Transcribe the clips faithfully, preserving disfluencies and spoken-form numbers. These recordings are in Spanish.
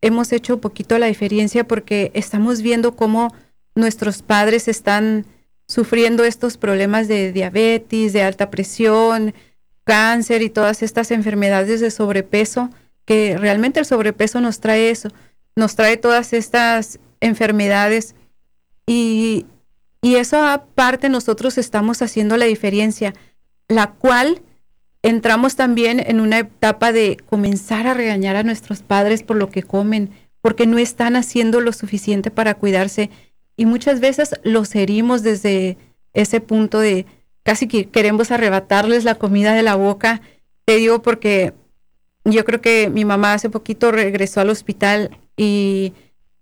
hemos hecho un poquito la diferencia porque estamos viendo cómo nuestros padres están sufriendo estos problemas de diabetes, de alta presión, cáncer y todas estas enfermedades de sobrepeso, que realmente el sobrepeso nos trae eso, nos trae todas estas enfermedades y, y eso aparte nosotros estamos haciendo la diferencia, la cual entramos también en una etapa de comenzar a regañar a nuestros padres por lo que comen, porque no están haciendo lo suficiente para cuidarse y muchas veces los herimos desde ese punto de casi que queremos arrebatarles la comida de la boca. Te digo porque yo creo que mi mamá hace poquito regresó al hospital y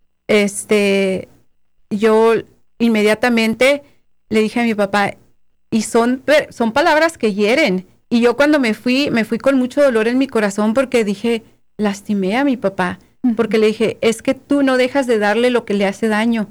este yo inmediatamente le dije a mi papá, y son, son palabras que hieren. Y yo cuando me fui, me fui con mucho dolor en mi corazón porque dije, lastimé a mi papá. Porque le dije, es que tú no dejas de darle lo que le hace daño.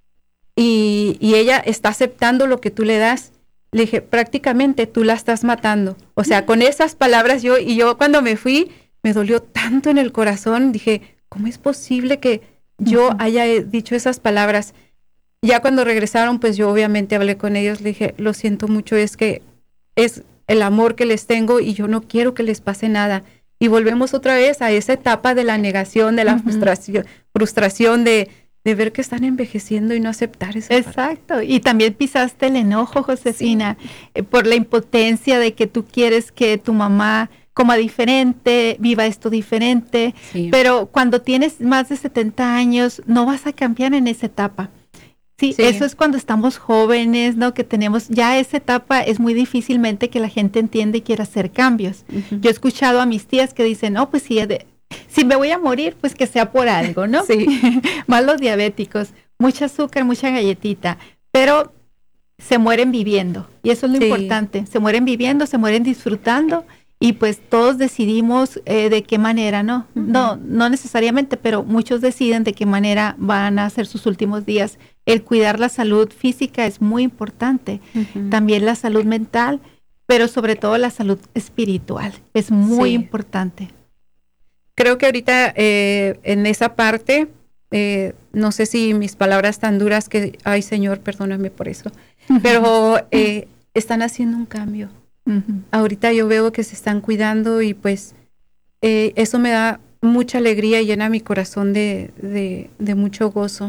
Y, y ella está aceptando lo que tú le das. Le dije, prácticamente tú la estás matando. O sea, con esas palabras yo, y yo cuando me fui, me dolió tanto en el corazón. Dije, ¿cómo es posible que yo uh-huh. haya dicho esas palabras? Ya cuando regresaron, pues yo obviamente hablé con ellos. Le dije, lo siento mucho, es que es el amor que les tengo y yo no quiero que les pase nada. Y volvemos otra vez a esa etapa de la negación, de la uh-huh. frustración, frustración de, de ver que están envejeciendo y no aceptar eso. Exacto. Parte. Y también pisaste el enojo, Josefina, sí. eh, por la impotencia de que tú quieres que tu mamá coma diferente, viva esto diferente. Sí. Pero cuando tienes más de setenta años, no vas a cambiar en esa etapa. Sí, sí, eso es cuando estamos jóvenes, ¿no? Que tenemos ya esa etapa, es muy difícilmente que la gente entienda y quiera hacer cambios. Uh-huh. Yo he escuchado a mis tías que dicen, no, pues si, de, si me voy a morir, pues que sea por algo, ¿no? Sí. Más los diabéticos, mucha azúcar, mucha galletita, pero se mueren viviendo y eso es lo sí. importante, se mueren viviendo, se mueren disfrutando y pues todos decidimos eh, de qué manera, ¿no? Uh-huh. No, no necesariamente, pero muchos deciden de qué manera van a hacer sus últimos días. El cuidar la salud física es muy importante, uh-huh. también la salud mental, pero sobre todo la salud espiritual, es muy sí. importante. Creo que ahorita eh, en esa parte, eh, no sé si mis palabras tan duras que, ay Señor, perdóname por eso, pero eh, están haciendo un cambio. Uh-huh. Ahorita yo veo que se están cuidando y pues eh, eso me da mucha alegría y llena mi corazón de, de, de mucho gozo.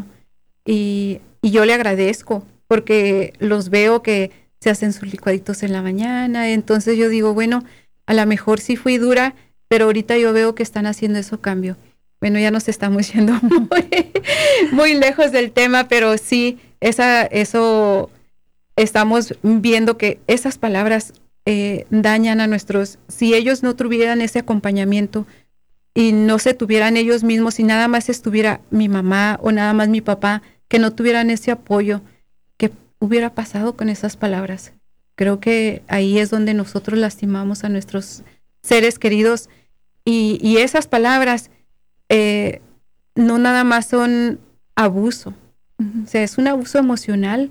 Y, y yo le agradezco porque los veo que se hacen sus licuaditos en la mañana. Entonces yo digo, bueno, a lo mejor sí fui dura, pero ahorita yo veo que están haciendo eso cambio. Bueno, ya nos estamos yendo muy, muy lejos del tema, pero sí, esa, eso estamos viendo que esas palabras eh, dañan a nuestros, si ellos no tuvieran ese acompañamiento y no se tuvieran ellos mismos, si nada más estuviera mi mamá o nada más mi papá, que no tuvieran ese apoyo, ¿qué hubiera pasado con esas palabras? Creo que ahí es donde nosotros lastimamos a nuestros seres queridos y, y esas palabras eh, no nada más son abuso, uh-huh. o sea, es un abuso emocional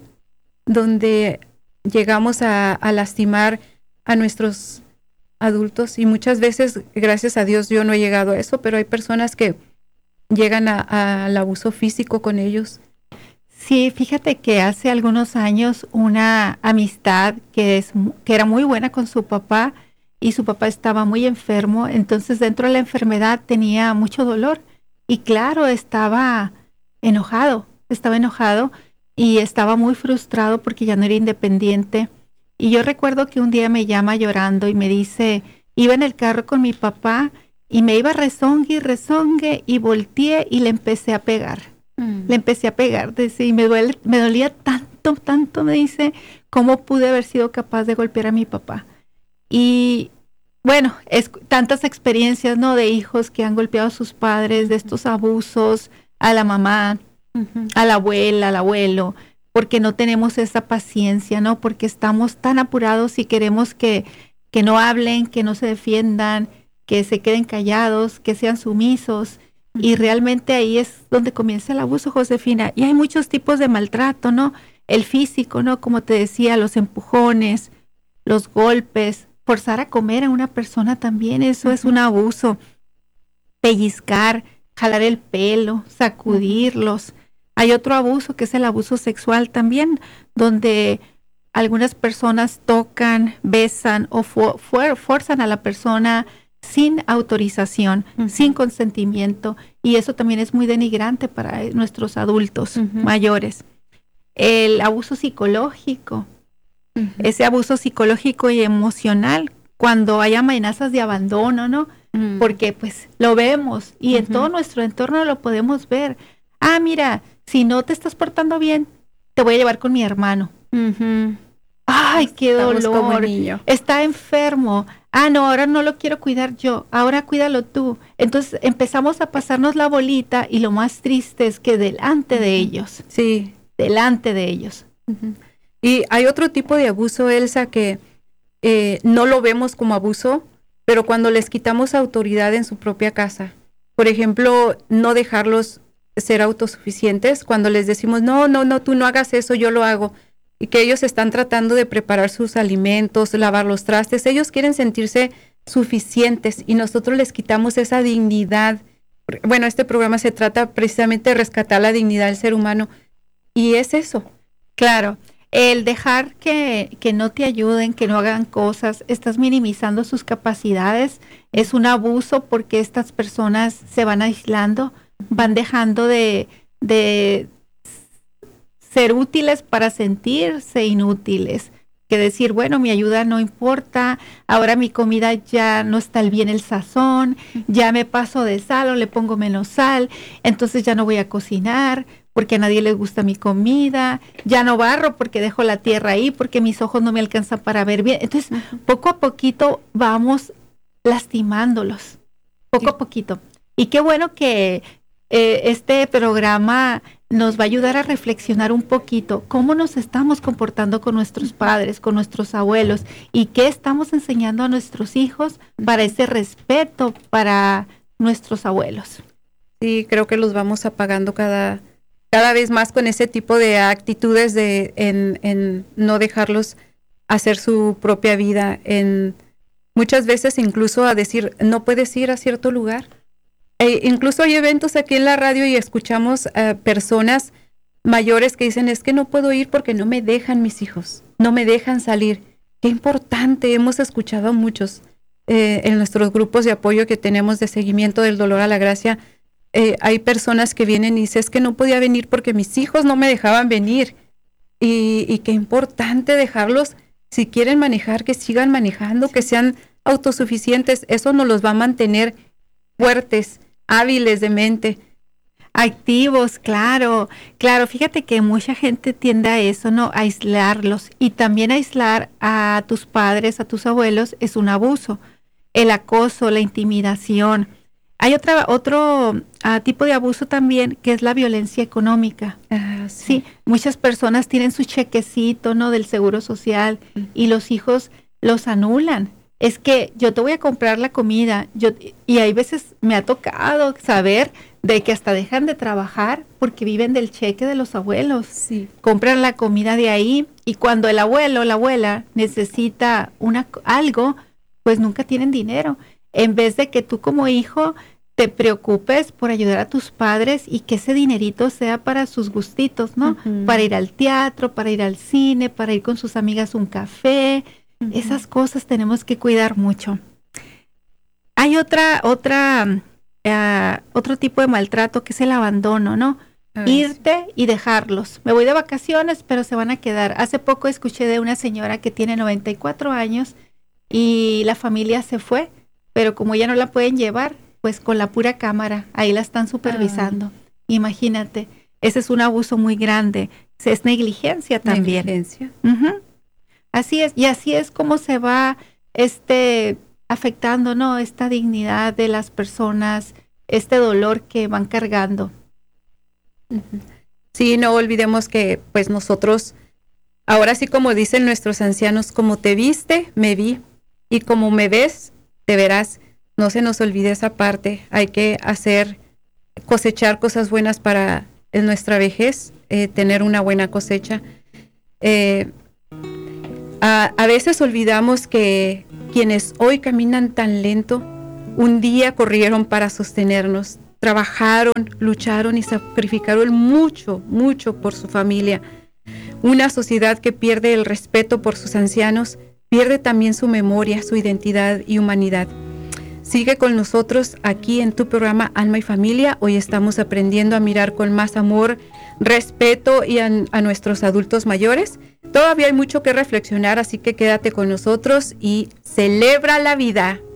donde llegamos a, a lastimar a nuestros adultos y muchas veces, gracias a Dios, yo no he llegado a eso, pero hay personas que llegan a, a, al abuso físico con ellos. Sí, fíjate que hace algunos años una amistad que, es, que era muy buena con su papá y su papá estaba muy enfermo, entonces dentro de la enfermedad tenía mucho dolor y claro, estaba enojado, estaba enojado y estaba muy frustrado porque ya no era independiente. Y yo recuerdo que un día me llama llorando y me dice, iba en el carro con mi papá y me iba rezongue y rezongue y volteé y le empecé a pegar. Mm. Le empecé a pegar, dice, y me, duele, me dolía tanto, tanto, me dice, cómo pude haber sido capaz de golpear a mi papá. Y bueno, es tantas experiencias, ¿no? De hijos que han golpeado a sus padres, de estos abusos, a la mamá, uh-huh. a la abuela, al abuelo, porque no tenemos esa paciencia, ¿no? Porque estamos tan apurados y queremos que, que no hablen, que no se defiendan, que se queden callados, que sean sumisos. Y realmente ahí es donde comienza el abuso, Josefina. Y hay muchos tipos de maltrato, ¿no? El físico, ¿no? Como te decía, los empujones, los golpes, forzar a comer a una persona también, eso uh-huh. es un abuso. Pellizcar, jalar el pelo, sacudirlos. Hay otro abuso que es el abuso sexual también, donde algunas personas tocan, besan o fu- fu- fuerzan a la persona sin autorización, uh-huh. sin consentimiento, y eso también es muy denigrante para nuestros adultos uh-huh. mayores. El abuso psicológico, uh-huh. ese abuso psicológico y emocional, cuando hay amenazas de abandono, ¿no? Uh-huh. Porque pues lo vemos y uh-huh. en todo nuestro entorno lo podemos ver. Ah, mira, si no te estás portando bien, te voy a llevar con mi hermano. Uh-huh. Ay, qué dolor. Está enfermo. Ah, no, ahora no lo quiero cuidar yo. Ahora cuídalo tú. Entonces empezamos a pasarnos la bolita y lo más triste es que delante de ellos. Sí. Delante de ellos. Uh-huh. Y hay otro tipo de abuso, Elsa, que eh, no lo vemos como abuso, pero cuando les quitamos autoridad en su propia casa. Por ejemplo, no dejarlos ser autosuficientes. Cuando les decimos, no, no, no, tú no hagas eso, yo lo hago. Y que ellos están tratando de preparar sus alimentos, lavar los trastes. Ellos quieren sentirse suficientes y nosotros les quitamos esa dignidad. Bueno, este programa se trata precisamente de rescatar la dignidad del ser humano. Y es eso. Claro, el dejar que, que no te ayuden, que no hagan cosas, estás minimizando sus capacidades, es un abuso porque estas personas se van aislando, van dejando de... de ser útiles para sentirse inútiles, que decir, bueno, mi ayuda no importa, ahora mi comida ya no está bien el sazón, ya me paso de sal o le pongo menos sal, entonces ya no voy a cocinar porque a nadie le gusta mi comida, ya no barro porque dejo la tierra ahí, porque mis ojos no me alcanzan para ver bien. Entonces, uh-huh. poco a poquito vamos lastimándolos, poco sí. a poquito. Y qué bueno que eh, este programa nos va a ayudar a reflexionar un poquito cómo nos estamos comportando con nuestros padres, con nuestros abuelos y qué estamos enseñando a nuestros hijos para ese respeto para nuestros abuelos. Sí, creo que los vamos apagando cada, cada vez más con ese tipo de actitudes de en, en no dejarlos hacer su propia vida, en muchas veces incluso a decir, no puedes ir a cierto lugar. E incluso hay eventos aquí en la radio y escuchamos a personas mayores que dicen, es que no puedo ir porque no me dejan mis hijos, no me dejan salir. Qué importante, hemos escuchado a muchos eh, en nuestros grupos de apoyo que tenemos de seguimiento del dolor a la gracia. Eh, hay personas que vienen y dicen, es que no podía venir porque mis hijos no me dejaban venir. Y, y qué importante dejarlos, si quieren manejar, que sigan manejando, sí. que sean autosuficientes. Eso nos los va a mantener fuertes, hábiles de mente. Activos, claro, claro, fíjate que mucha gente tiende a eso, ¿no? A aislarlos, y también aislar a tus padres, a tus abuelos, es un abuso. El acoso, la intimidación. Hay otra, otro uh, tipo de abuso también, que es la violencia económica. Ah, sí. sí, muchas personas tienen su chequecito, ¿no? Del seguro social, uh-huh. y los hijos los anulan. Es que yo te voy a comprar la comida, yo, y hay veces me ha tocado saber de que hasta dejan de trabajar porque viven del cheque de los abuelos. Sí. Compran la comida de ahí, y cuando el abuelo o la abuela necesita una, algo, pues nunca tienen dinero. En vez de que tú como hijo te preocupes por ayudar a tus padres y que ese dinerito sea para sus gustitos, ¿no? Uh-huh. Para ir al teatro, para ir al cine, para ir con sus amigas a un café. Uh-huh. Esas cosas tenemos que cuidar mucho. Hay otra, otra, uh, otro tipo de maltrato que es el abandono, ¿no? Ay, irte sí. y dejarlos. Me voy de vacaciones, pero se van a quedar. Hace poco escuché de una señora que tiene noventa y cuatro años y la familia se fue, pero como ya no la pueden llevar, pues con la pura cámara, ahí la están supervisando. Ay. Imagínate, ese es un abuso muy grande. Es negligencia también. Negligencia. Uh-huh. Así es, y así es como se va este afectando, ¿no? Esta dignidad de las personas, este dolor que van cargando. Sí, no olvidemos que pues nosotros, ahora sí como dicen nuestros ancianos, como te viste, me vi, y como me ves, te verás. No se nos olvide esa parte. Hay que hacer, cosechar cosas buenas para en nuestra vejez, eh, tener una buena cosecha. Eh, A, a veces olvidamos que quienes hoy caminan tan lento, un día corrieron para sostenernos, trabajaron, lucharon y sacrificaron mucho, mucho por su familia. Una sociedad que pierde el respeto por sus ancianos, pierde también su memoria, su identidad y humanidad. Sigue con nosotros aquí en tu programa Alma y Familia. Hoy estamos aprendiendo a mirar con más amor, respeto y a, a nuestros adultos mayores. Todavía hay mucho que reflexionar, así que quédate con nosotros y celebra la vida.